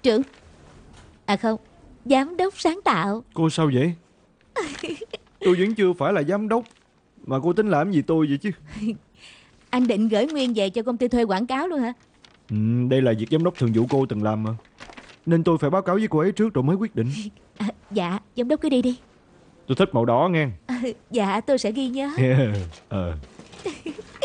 trưởng. À không, giám đốc sáng tạo. Cô sao vậy? Tôi vẫn chưa phải là giám đốc, mà cô tính làm gì tôi vậy chứ? Anh định gửi Nguyên về cho công ty thuê quảng cáo luôn hả? Đây là việc giám đốc thường vụ cô từng làm mà, nên tôi phải báo cáo với cô ấy trước rồi mới quyết định. Dạ, giám đốc cứ đi đi. Tôi thích màu đỏ nghe. Dạ, tôi sẽ ghi nhớ. Ờ